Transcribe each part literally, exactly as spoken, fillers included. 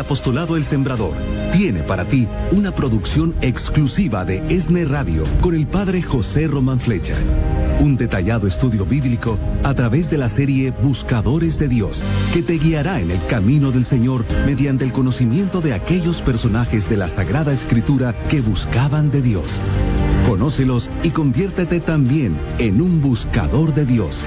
Apostolado El Sembrador tiene para ti una producción exclusiva de ESNE Radio con el Padre José Román Flecha. Un detallado estudio bíblico a través de la serie Buscadores de Dios, que te guiará en el camino del Señor mediante el conocimiento de aquellos personajes de la Sagrada Escritura que buscaban de Dios. Conócelos y conviértete también en un buscador de Dios.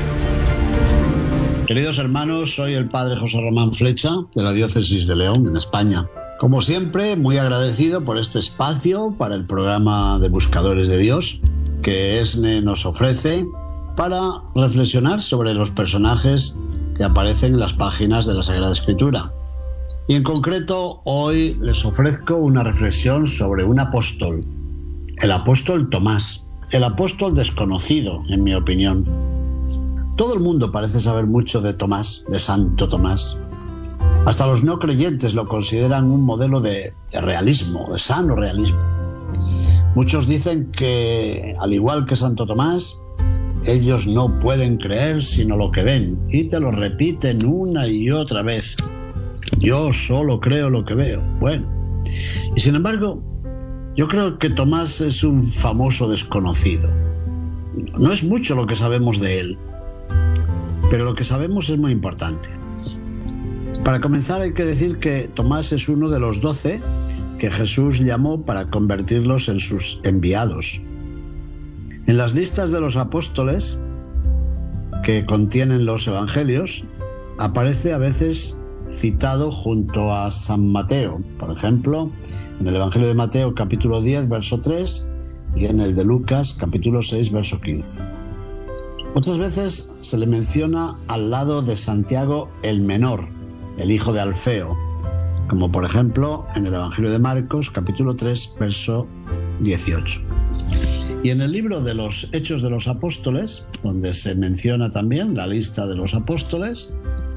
Queridos hermanos, soy el Padre José Román Flecha, de la Diócesis de León, en España. Como siempre, muy agradecido por este espacio para el programa de Buscadores de Dios que ESNE nos ofrece para reflexionar sobre los personajes que aparecen en las páginas de la Sagrada Escritura. Y en concreto, hoy les ofrezco una reflexión sobre un apóstol, el apóstol Tomás, el apóstol desconocido, en mi opinión. Todo el mundo parece saber mucho de Tomás, de Santo Tomás. Hasta los no creyentes lo consideran un modelo de, de realismo, de sano realismo. Muchos dicen que, al igual que Santo Tomás, ellos no pueden creer sino lo que ven, y te lo repiten una y otra vez. Yo solo creo lo que veo. Bueno, y sin embargo, yo creo que Tomás es un famoso desconocido. No es mucho lo que sabemos de él, pero lo que sabemos es muy importante. Para comenzar, hay que decir que Tomás es uno de los doce que Jesús llamó para convertirlos en sus enviados. En las listas de los apóstoles que contienen los evangelios, aparece a veces citado junto a San Mateo, por ejemplo, en el Evangelio de Mateo capítulo diez, verso tres, y en el de Lucas capítulo seis, verso quince. Otras veces se le menciona al lado de Santiago el menor, el hijo de Alfeo, como por ejemplo en el Evangelio de Marcos, capítulo tres, verso dieciocho. Y en el libro de los Hechos de los Apóstoles, donde se menciona también la lista de los apóstoles,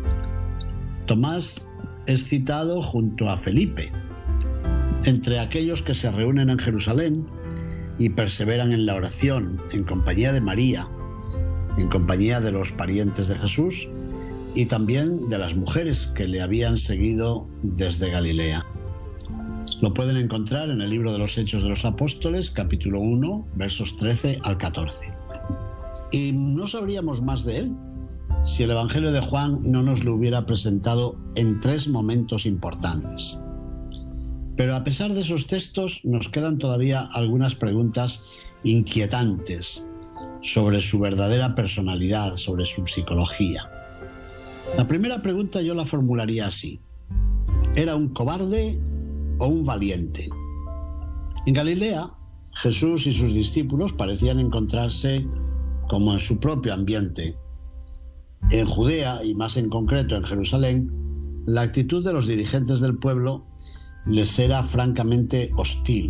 Tomás es citado junto a Felipe, entre aquellos que se reúnen en Jerusalén y perseveran en la oración, en compañía de María, en compañía de los parientes de Jesús y también de las mujeres que le habían seguido desde Galilea. Lo pueden encontrar en el libro de los Hechos de los Apóstoles, capítulo uno, versos trece al catorce. Y no sabríamos más de él si el Evangelio de Juan no nos lo hubiera presentado en tres momentos importantes. Pero a pesar de esos textos, nos quedan todavía algunas preguntas inquietantes sobre su verdadera personalidad, sobre su psicología. La primera pregunta yo la formularía así: ¿era un cobarde o un valiente? En Galilea, Jesús y sus discípulos parecían encontrarse como en su propio ambiente. En Judea, y más en concreto en Jerusalén, la actitud de los dirigentes del pueblo les era francamente hostil.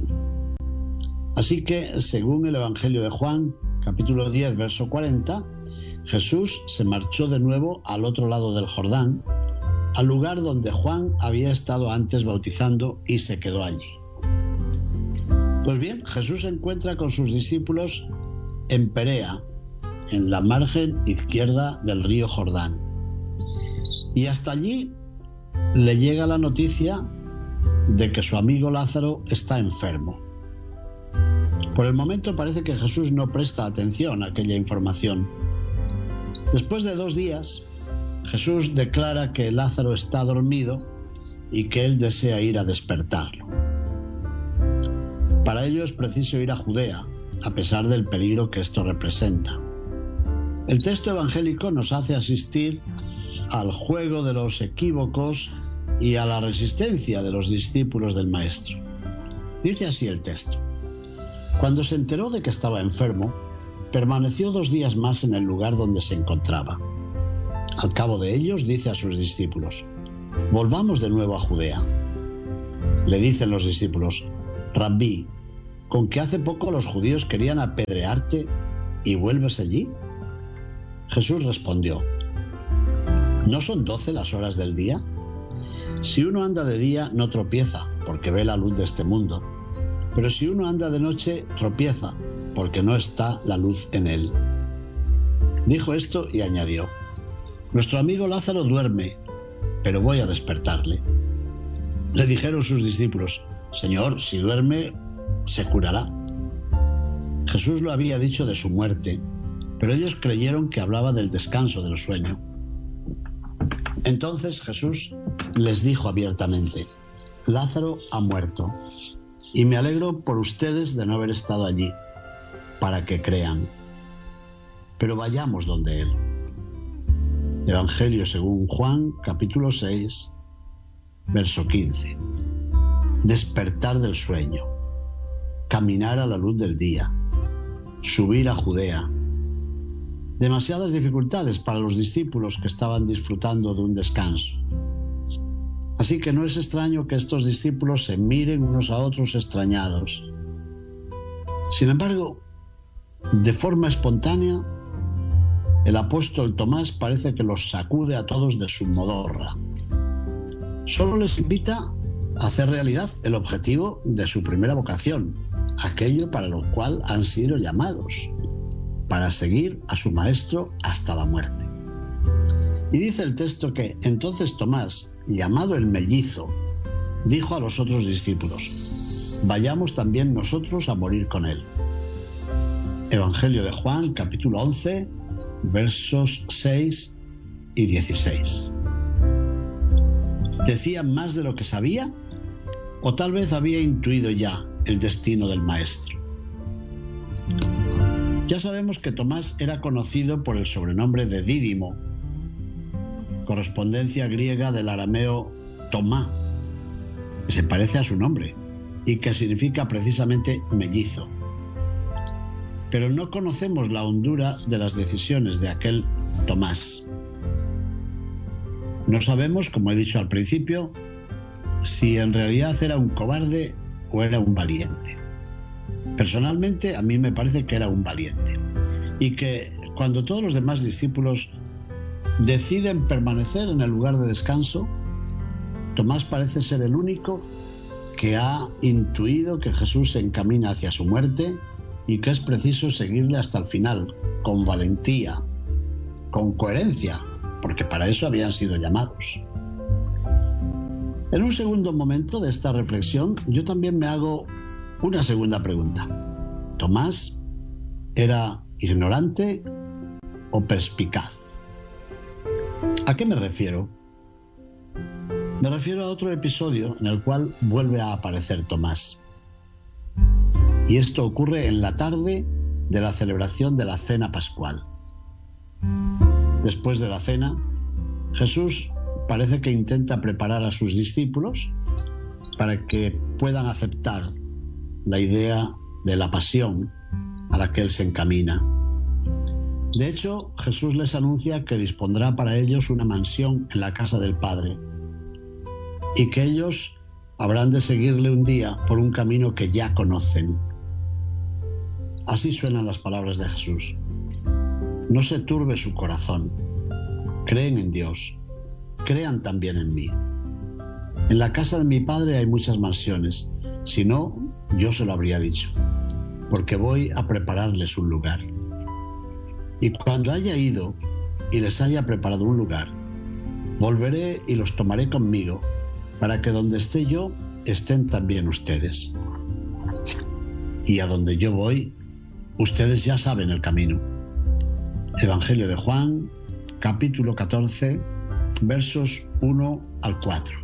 Así que, según el Evangelio de Juan, capítulo diez, verso cuarenta, Jesús se marchó de nuevo al otro lado del Jordán, al lugar donde Juan había estado antes bautizando, y se quedó allí. Pues bien, Jesús se encuentra con sus discípulos en Perea, en la margen izquierda del río Jordán. Y hasta allí le llega la noticia de que su amigo Lázaro está enfermo. Por el momento parece que Jesús no presta atención a aquella información. Después de dos días, Jesús declara que Lázaro está dormido y que él desea ir a despertarlo. Para ello es preciso ir a Judea, a pesar del peligro que esto representa. El texto evangélico nos hace asistir al juego de los equívocos y a la resistencia de los discípulos del Maestro. Dice así el texto: cuando se enteró de que estaba enfermo, permaneció dos días más en el lugar donde se encontraba. Al cabo de ellos dice a sus discípulos: volvamos de nuevo a Judea. Le dicen los discípulos: Rabí, ¿con que hace poco los judíos querían apedrearte y vuelves allí? Jesús respondió: ¿no son doce las horas del día? Si uno anda de día no tropieza, porque ve la luz de este mundo. Pero si uno anda de noche, tropieza, porque no está la luz en él. Dijo esto y añadió: nuestro amigo Lázaro duerme, pero voy a despertarle. Le dijeron sus discípulos: Señor, si duerme, se curará. Jesús lo había dicho de su muerte, pero ellos creyeron que hablaba del descanso del sueño. Entonces Jesús les dijo abiertamente: Lázaro ha muerto, y me alegro por ustedes de no haber estado allí, para que crean. Pero vayamos donde él. Evangelio según Juan, capítulo seis, verso quince. Despertar del sueño, caminar a la luz del día, subir a Judea. Demasiadas dificultades para los discípulos que estaban disfrutando de un descanso. Así que no es extraño que estos discípulos se miren unos a otros extrañados. Sin embargo, de forma espontánea, el apóstol Tomás parece que los sacude a todos de su modorra. Solo les invita a hacer realidad el objetivo de su primera vocación, aquello para lo cual han sido llamados, para seguir a su maestro hasta la muerte. Y dice el texto que entonces Tomás, llamado el mellizo, dijo a los otros discípulos: vayamos también nosotros a morir con él. Evangelio de Juan, capítulo once, versos seis y dieciséis. ¿Decía más de lo que sabía? ¿O tal vez había intuido ya el destino del maestro? Ya sabemos que Tomás era conocido por el sobrenombre de Dídimo, correspondencia griega del arameo Tomá, que se parece a su nombre y que significa precisamente mellizo. Pero no conocemos la hondura de las decisiones de aquel Tomás. No sabemos, como he dicho al principio, si en realidad era un cobarde o era un valiente. Personalmente, a mí me parece que era un valiente. Y que cuando todos los demás discípulos deciden permanecer en el lugar de descanso, Tomás parece ser el único que ha intuido que Jesús se encamina hacia su muerte y que es preciso seguirle hasta el final, con valentía, con coherencia, porque para eso habían sido llamados. En un segundo momento de esta reflexión, yo también me hago una segunda pregunta. ¿Tomás era ignorante o perspicaz? ¿A qué me refiero? Me refiero a otro episodio en el cual vuelve a aparecer Tomás. Y esto ocurre en la tarde de la celebración de la cena pascual. Después de la cena, Jesús parece que intenta preparar a sus discípulos para que puedan aceptar la idea de la pasión a la que él se encamina. De hecho, Jesús les anuncia que dispondrá para ellos una mansión en la casa del Padre y que ellos habrán de seguirle un día por un camino que ya conocen. Así suenan las palabras de Jesús. No se turbe su corazón. Creen en Dios. Crean también en mí. En la casa de mi Padre hay muchas mansiones. Si no, yo se lo habría dicho, porque voy a prepararles un lugar. Y cuando haya ido y les haya preparado un lugar, volveré y los tomaré conmigo, para que donde esté yo, estén también ustedes. Y a donde yo voy, ustedes ya saben el camino. Evangelio de Juan, capítulo catorce, versos uno al cuatro.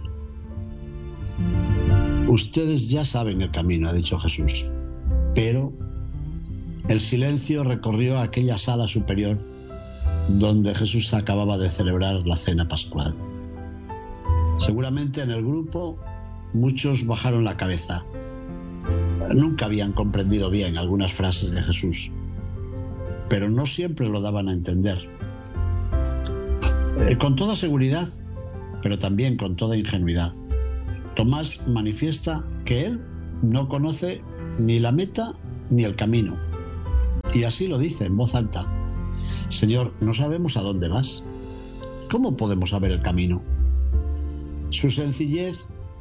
Ustedes ya saben el camino, ha dicho Jesús, pero el silencio recorrió aquella sala superior donde Jesús acababa de celebrar la cena pascual. Seguramente en el grupo muchos bajaron la cabeza. Nunca habían comprendido bien algunas frases de Jesús, pero no siempre lo daban a entender. Eh, con toda seguridad, pero también con toda ingenuidad, Tomás manifiesta que él no conoce ni la meta ni el camino. Y así lo dice en voz alta: Señor, no sabemos a dónde vas. ¿Cómo podemos saber el camino? Su sencillez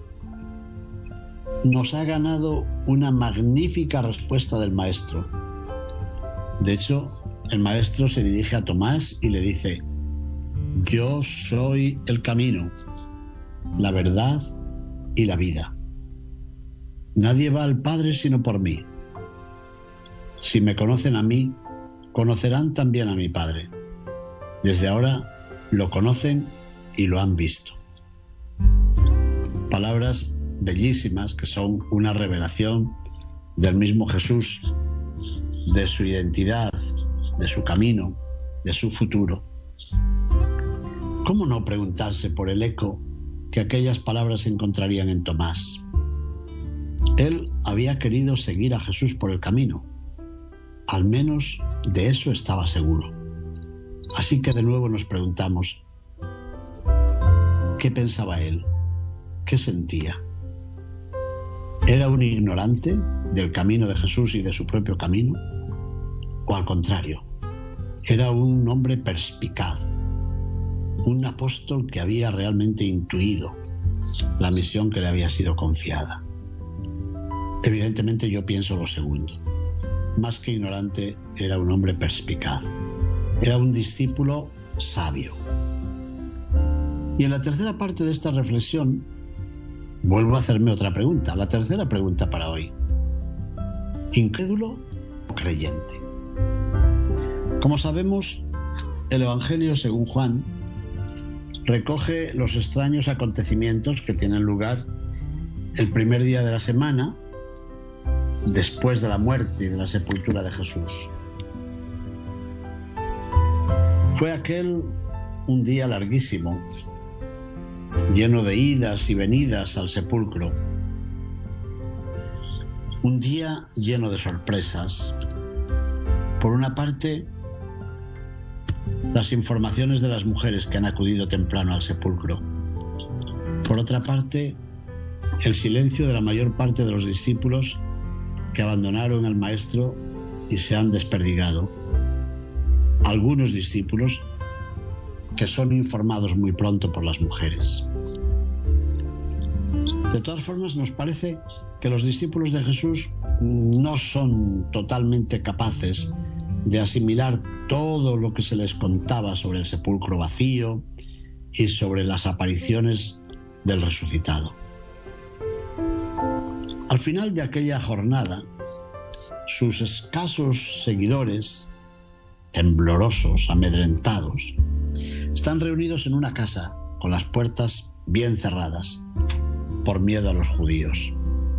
nos ha ganado una magnífica respuesta del Maestro. De hecho, el Maestro se dirige a Tomás y le dice: Yo soy el camino, la verdad y la vida. Nadie va al Padre sino por mí. Si me conocen a mí, conocerán también a mi Padre. Desde ahora lo conocen y lo han visto. Palabras bellísimas que son una revelación del mismo Jesús, de su identidad, de su camino, de su futuro. ¿Cómo no preguntarse por el eco que aquellas palabras encontrarían en Tomás? Él había querido seguir a Jesús por el camino. Al menos de eso estaba seguro. Así que de nuevo nos preguntamos, ¿qué pensaba él? ¿Qué sentía? ¿Era un ignorante del camino de Jesús y de su propio camino? ¿O al contrario, era un hombre perspicaz, un apóstol que había realmente intuido la misión que le había sido confiada? Evidentemente yo pienso lo segundo. Más que ignorante, era un hombre perspicaz. Era un discípulo sabio. Y en la tercera parte de esta reflexión, vuelvo a hacerme otra pregunta, la tercera pregunta para hoy. ¿Incrédulo o creyente? Como sabemos, el Evangelio según Juan recoge los extraños acontecimientos que tienen lugar el primer día de la semana, después de la muerte y de la sepultura de Jesús. Fue aquel un día larguísimo, lleno de idas y venidas al sepulcro. Un día lleno de sorpresas. Por una parte, las informaciones de las mujeres que han acudido temprano al sepulcro. Por otra parte, el silencio de la mayor parte de los discípulos que abandonaron al Maestro y se han desperdigado. Algunos discípulos que son informados muy pronto por las mujeres. De todas formas, nos parece que los discípulos de Jesús no son totalmente capaces de asimilar todo lo que se les contaba sobre el sepulcro vacío y sobre las apariciones del resucitado. Al final de aquella jornada, sus escasos seguidores, temblorosos, amedrentados, están reunidos en una casa con las puertas bien cerradas por miedo a los judíos.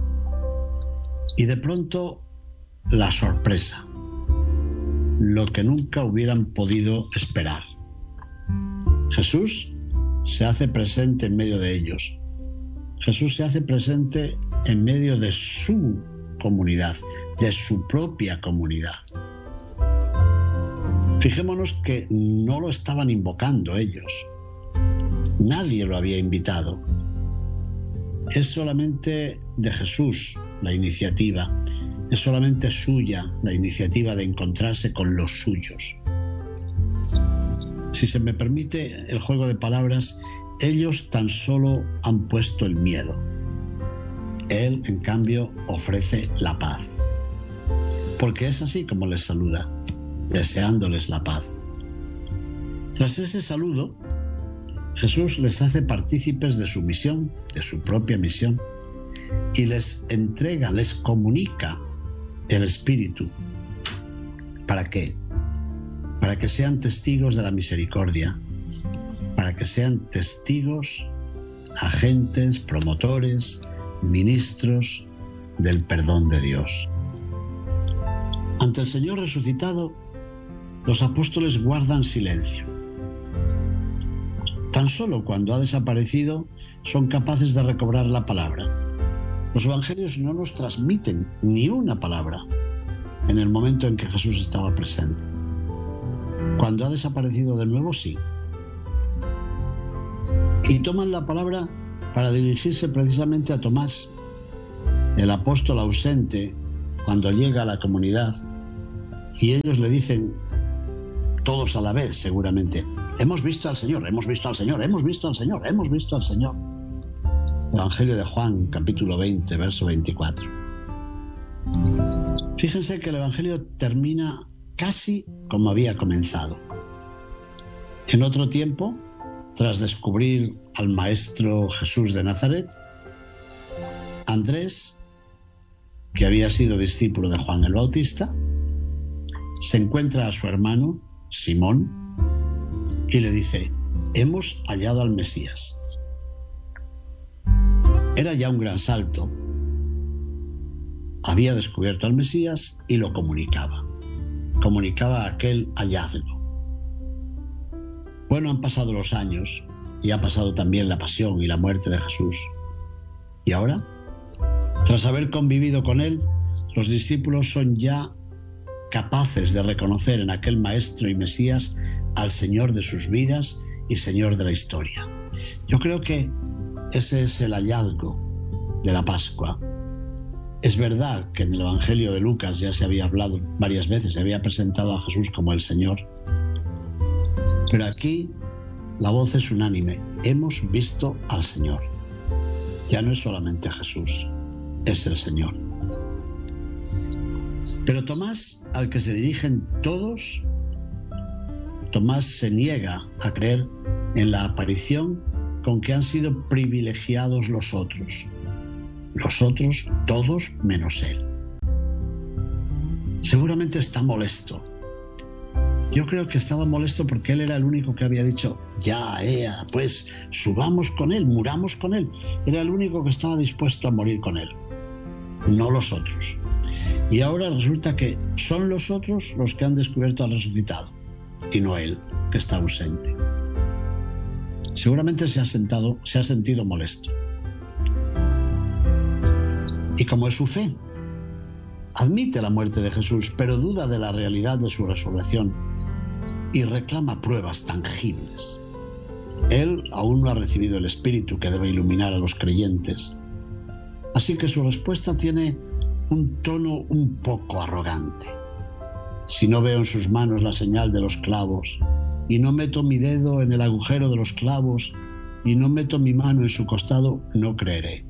Y de pronto, la sorpresa, lo que nunca hubieran podido esperar. Jesús se hace presente en medio de ellos. Jesús se hace presente en medio de su comunidad, de su propia comunidad. Fijémonos que no lo estaban invocando ellos. Nadie lo había invitado. Es solamente de Jesús la iniciativa. Es solamente suya la iniciativa de encontrarse con los suyos. Si se me permite el juego de palabras, ellos tan solo han puesto el miedo. Él, en cambio, ofrece la paz. Porque es así como les saluda, deseándoles la paz. Tras ese saludo, Jesús les hace partícipes de su misión, de su propia misión, y les entrega, les comunica el Espíritu. ¿Para qué? Para que sean testigos de la misericordia, para que sean testigos, agentes, promotores, ministros del perdón de Dios. Ante el Señor resucitado, los apóstoles guardan silencio. Tan solo cuando ha desaparecido son capaces de recobrar la palabra. Los evangelios no nos transmiten ni una palabra en el momento en que Jesús estaba presente. Cuando ha desaparecido de nuevo, sí. Y toman la palabra para dirigirse precisamente a Tomás, el apóstol ausente, cuando llega a la comunidad, y ellos le dicen, todos a la vez seguramente, hemos visto al Señor, hemos visto al Señor, hemos visto al Señor, hemos visto al Señor. Evangelio de Juan, capítulo veinte, verso veinticuatro. Fíjense que el Evangelio termina casi como había comenzado. En otro tiempo, tras descubrir al Maestro Jesús de Nazaret, Andrés, que había sido discípulo de Juan el Bautista, se encuentra a su hermano, Simón, y le dice: hemos hallado al Mesías. Era ya un gran salto. Había descubierto al Mesías y lo comunicaba. Comunicaba aquel hallazgo. Bueno, han pasado los años y ha pasado también la pasión y la muerte de Jesús. ¿Y ahora? Tras haber convivido con él, los discípulos son ya capaces de reconocer en aquel Maestro y Mesías al Señor de sus vidas y Señor de la historia. Yo creo que ese es el hallazgo de la Pascua. Es verdad que en el Evangelio de Lucas ya se había hablado varias veces, se había presentado a Jesús como el Señor. Pero aquí la voz es unánime: hemos visto al Señor. Ya no es solamente a Jesús, es el Señor. Pero Tomás, al que se dirigen todos, Tomás se niega a creer en la aparición con que han sido privilegiados los otros. Los otros, todos menos él. Seguramente está molesto. Yo creo que estaba molesto porque él era el único que había dicho: ya, ea, pues subamos con él, muramos con él. Era el único que estaba dispuesto a morir con él, no los otros. Y ahora resulta que son los otros los que han descubierto al resucitado y no él, que está ausente. Seguramente se ha, sentado, se ha sentido molesto. Y como es su fe, admite la muerte de Jesús, pero duda de la realidad de su resurrección y reclama pruebas tangibles. Él aún no ha recibido el Espíritu que debe iluminar a los creyentes. Así que su respuesta tiene un tono un poco arrogante. Si no veo en sus manos la señal de los clavos, y no meto mi dedo en el agujero de los clavos, y no meto mi mano en su costado, no creeré.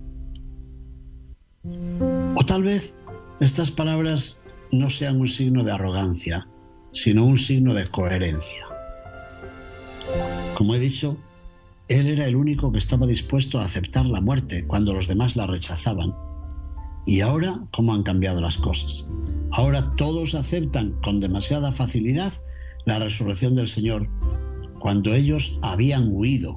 O tal vez estas palabras no sean un signo de arrogancia, sino un signo de coherencia. Como he dicho, él era el único que estaba dispuesto a aceptar la muerte cuando los demás la rechazaban. Y ahora, ¿cómo han cambiado las cosas? Ahora todos aceptan con demasiada facilidad la resurrección del Señor, cuando ellos habían huido,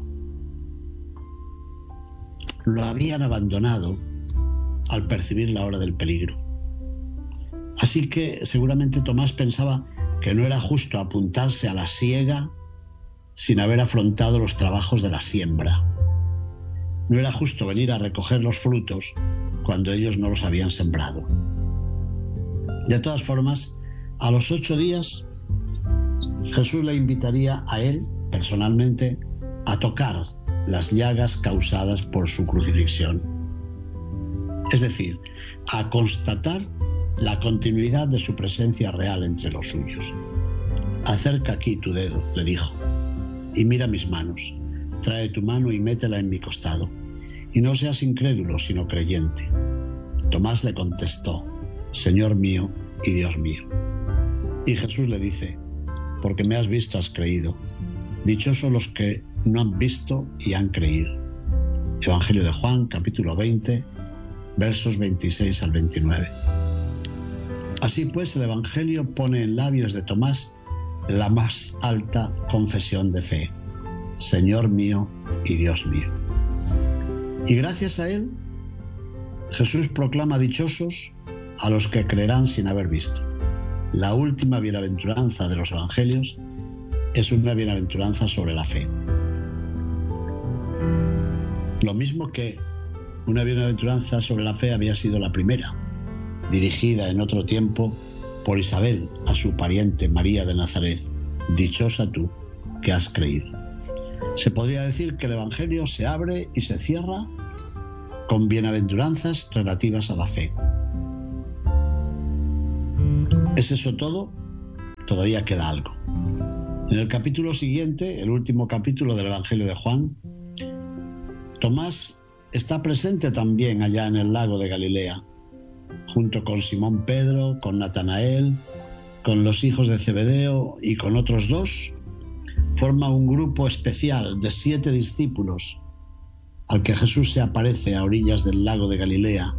lo habían abandonado al percibir la hora del peligro. Así que seguramente Tomás pensaba que no era justo apuntarse a la siega sin haber afrontado los trabajos de la siembra. No era justo venir a recoger los frutos cuando ellos no los habían sembrado. De todas formas, a los ocho días, Jesús le invitaría a él, personalmente, a tocar las llagas causadas por su crucifixión. Es decir, a constatar la continuidad de su presencia real entre los suyos. Acerca aquí tu dedo, le dijo, y mira mis manos. Trae tu mano y métela en mi costado. Y no seas incrédulo, sino creyente. Tomás le contestó: Señor mío y Dios mío. Y Jesús le dice: porque me has visto, has creído. Dichosos los que no han visto y han creído. Evangelio de Juan, capítulo veinte, versos veintiséis al veintinueve. Así pues, el Evangelio pone en labios de Tomás la más alta confesión de fe: Señor mío y Dios mío. Y gracias a él, Jesús proclama dichosos a los que creerán sin haber visto. La última bienaventuranza de los Evangelios es una bienaventuranza sobre la fe. Lo mismo que una bienaventuranza sobre la fe había sido la primera, dirigida en otro tiempo por Isabel a su pariente María de Nazaret: dichosa tú que has creído. Se podría decir que el Evangelio se abre y se cierra con bienaventuranzas relativas a la fe. ¿Es eso todo? Todavía queda algo. En el capítulo siguiente, el último capítulo del Evangelio de Juan, Tomás está presente también allá en el lago de Galilea, junto con Simón Pedro, con Natanael, con los hijos de Zebedeo y con otros dos. Forma un grupo especial de siete discípulos al que Jesús se aparece a orillas del lago de Galilea,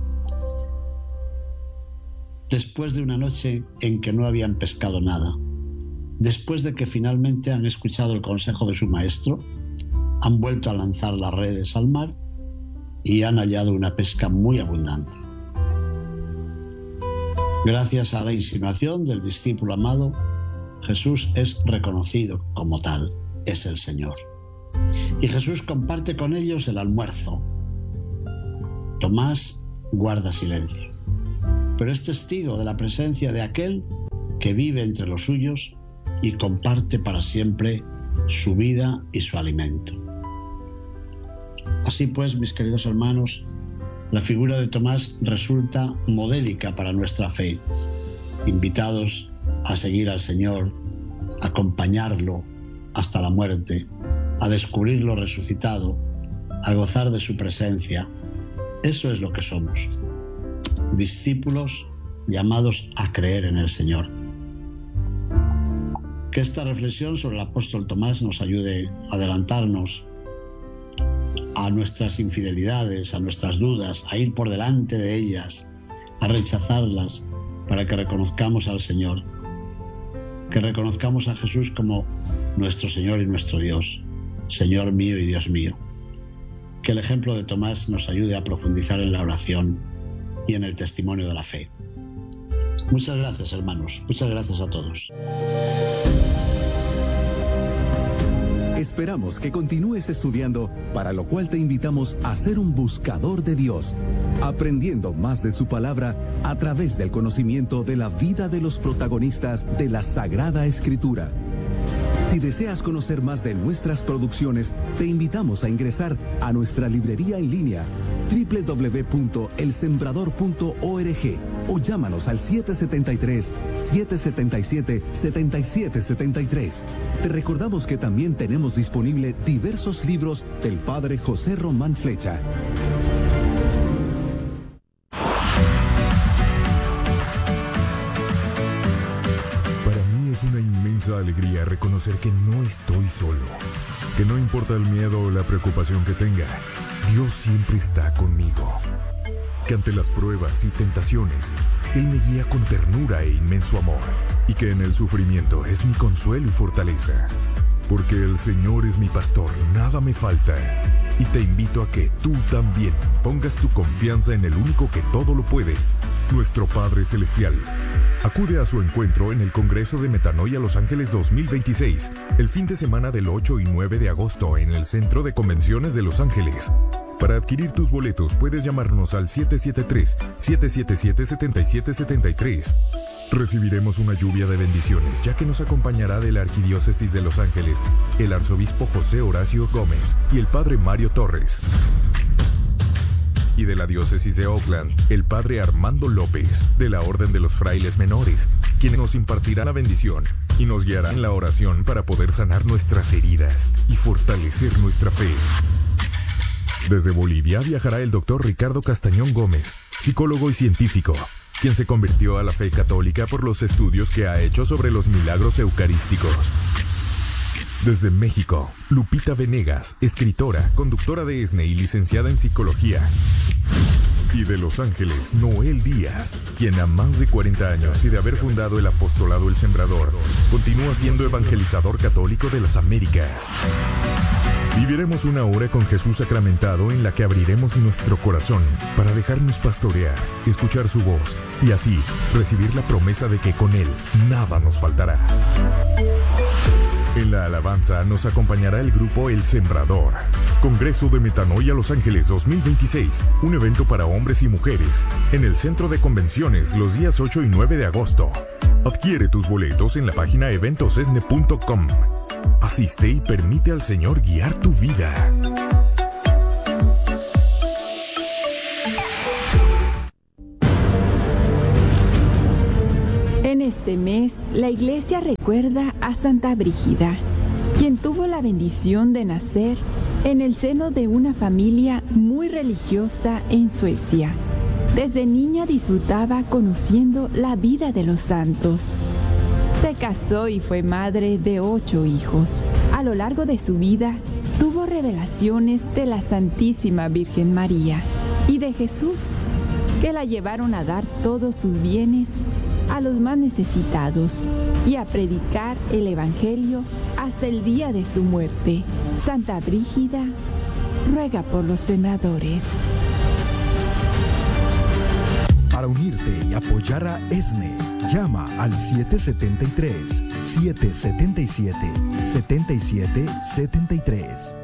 después de una noche en que no habían pescado nada, después de que finalmente han escuchado el consejo de su maestro, han vuelto a lanzar las redes al mar y han hallado una pesca muy abundante. Gracias a la insinuación del discípulo amado, Jesús es reconocido como tal, es el Señor. Y Jesús comparte con ellos el almuerzo. Tomás guarda silencio, pero es testigo de la presencia de aquel que vive entre los suyos y comparte para siempre su vida y su alimento. Así pues, mis queridos hermanos, la figura de Tomás resulta modélica para nuestra fe, invitados a seguir al Señor, a acompañarlo hasta la muerte, a descubrirlo resucitado, a gozar de su presencia. Eso es lo que somos, discípulos llamados a creer en el Señor. Que esta reflexión sobre el apóstol Tomás nos ayude a adelantarnos a nuestras infidelidades, a nuestras dudas, a ir por delante de ellas, a rechazarlas, para que reconozcamos al Señor, que reconozcamos a Jesús como nuestro Señor y nuestro Dios, Señor mío y Dios mío. Que el ejemplo de Tomás nos ayude a profundizar en la oración y en el testimonio de la fe. Muchas gracias, hermanos. Muchas gracias a todos. Esperamos que continúes estudiando, para lo cual te invitamos a ser un buscador de Dios, aprendiendo más de su palabra a través del conocimiento de la vida de los protagonistas de la Sagrada Escritura. Si deseas conocer más de nuestras producciones, te invitamos a ingresar a nuestra librería en línea doble u doble u doble u punto el sembrador punto org o llámanos al siete siete tres, siete siete siete, siete siete siete tres. Te recordamos que también tenemos disponible diversos libros del Padre José Román Flecha. Para mí es una inmensa alegría reconocer que no estoy solo, que no importa el miedo o la preocupación que tenga, Dios siempre está conmigo. Que ante las pruebas y tentaciones, Él me guía con ternura e inmenso amor. Y que en el sufrimiento es mi consuelo y fortaleza. Porque el Señor es mi pastor, nada me falta. Y te invito a que tú también pongas tu confianza en el único que todo lo puede, nuestro Padre Celestial. Acude a su encuentro en el Congreso de Metanoia Los Ángeles dos mil veintiséis, el fin de semana del ocho y nueve de agosto en el Centro de Convenciones de Los Ángeles. Para adquirir tus boletos puedes llamarnos al siete siete tres, siete siete siete, siete siete siete tres. Recibiremos una lluvia de bendiciones, ya que nos acompañará de la Arquidiócesis de Los Ángeles el arzobispo José Horacio Gómez y el padre Mario Torres. Y de la diócesis de Oakland, el padre Armando López, de la Orden de los Frailes Menores, quien nos impartirá la bendición y nos guiará en la oración para poder sanar nuestras heridas y fortalecer nuestra fe. Desde Bolivia viajará el doctor Ricardo Castañón Gómez, psicólogo y científico, quien se convirtió a la fe católica por los estudios que ha hecho sobre los milagros eucarísticos. Desde México, Lupita Venegas, escritora, conductora de ESNE y licenciada en psicología. Y de Los Ángeles, Noel Díaz, quien a más de cuarenta años y de haber fundado el apostolado El Sembrador, continúa siendo evangelizador católico de las Américas. Viviremos una hora con Jesús sacramentado en la que abriremos nuestro corazón para dejarnos pastorear, escuchar su voz y así recibir la promesa de que con Él nada nos faltará. En la alabanza nos acompañará el grupo El Sembrador. Congreso de Metanoia Los Ángeles dos mil veintiséis, un evento para hombres y mujeres, en el Centro de Convenciones los días ocho y nueve de agosto. Adquiere tus boletos en la página eventos esne punto com. Asiste y permite al Señor guiar tu vida. En este mes, la Iglesia recuerda a Santa Brígida, quien tuvo la bendición de nacer en el seno de una familia muy religiosa en Suecia. Desde niña disfrutaba conociendo la vida de los santos. Se casó y fue madre de ocho hijos. A lo largo de su vida, tuvo revelaciones de la Santísima Virgen María y de Jesús, que la llevaron a dar todos sus bienes a los más necesitados y a predicar el Evangelio hasta el día de su muerte. Santa Brígida ruega por los sembradores. Para unirte y apoyar a E S N E, llama al siete siete tres, siete siete siete, siete siete siete tres.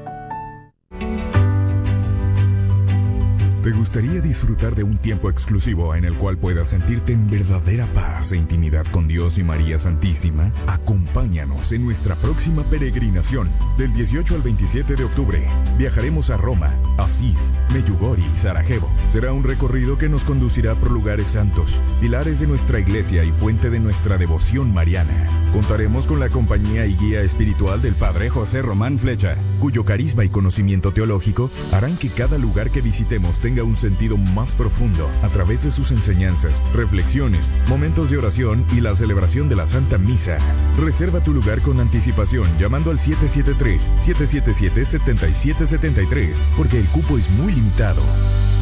¿Te gustaría disfrutar de un tiempo exclusivo en el cual puedas sentirte en verdadera paz e intimidad con Dios y María Santísima? Acompáñanos en nuestra próxima peregrinación del dieciocho al veintisiete de octubre. Viajaremos a Roma, Asís, Medjugorje y Sarajevo. Será un recorrido que nos conducirá por lugares santos, pilares de nuestra iglesia y fuente de nuestra devoción mariana. Contaremos con la compañía y guía espiritual del Padre José Román Flecha, cuyo carisma y conocimiento teológico harán que cada lugar que visitemos tenga un sentido más profundo a través de sus enseñanzas, reflexiones, momentos de oración y la celebración de la Santa Misa. Reserva tu lugar con anticipación llamando al siete siete tres, siete siete siete, siete siete siete tres porque el cupo es muy limitado.